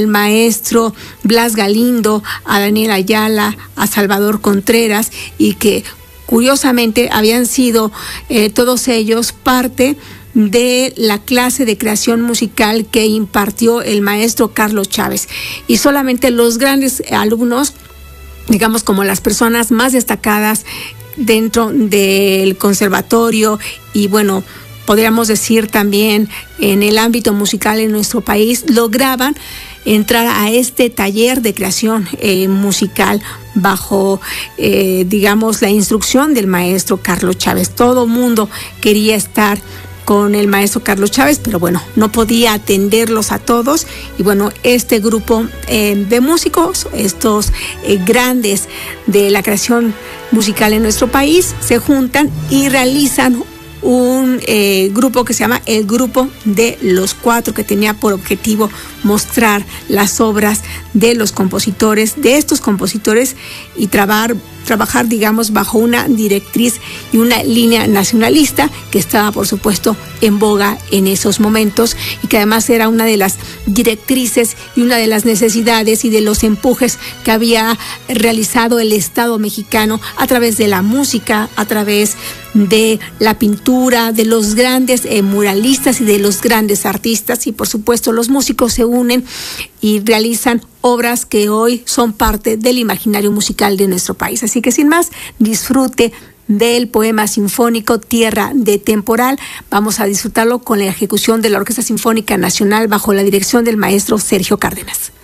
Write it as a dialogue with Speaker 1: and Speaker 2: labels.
Speaker 1: maestro Blas Galindo, a Daniel Ayala, a Salvador Contreras, y que curiosamente habían sido todos ellos parte de la clase de creación musical que impartió el maestro Carlos Chávez. Y solamente los grandes alumnos, digamos como las personas más destacadas dentro del conservatorio y bueno, podríamos decir también en el ámbito musical en nuestro país, lograban entrar a este taller de creación musical bajo, digamos, la instrucción del maestro Carlos Chávez. Todo mundo quería estar con el maestro Carlos Chávez, pero bueno, no podía atenderlos a todos. Y bueno, este grupo de músicos, estos grandes de la creación musical en nuestro país, se juntan y realizan un grupo que se llama el Grupo de los Cuatro, que tenía por objetivo mostrar las obras de los compositores, de estos compositores, y trabajar, digamos, bajo una directriz y una línea nacionalista que estaba, por supuesto, en boga en esos momentos, y que además era una de las directrices y una de las necesidades y de los empujes que había realizado el Estado mexicano a través de la música, a través de la pintura, de los grandes muralistas y de los grandes artistas. Y por supuesto los músicos se unen y realizan obras que hoy son parte del imaginario musical de nuestro país. Así que sin más, disfrute del poema sinfónico Tierra de Temporal. Vamos a disfrutarlo con la ejecución de la Orquesta Sinfónica Nacional bajo la dirección del maestro Sergio Cárdenas.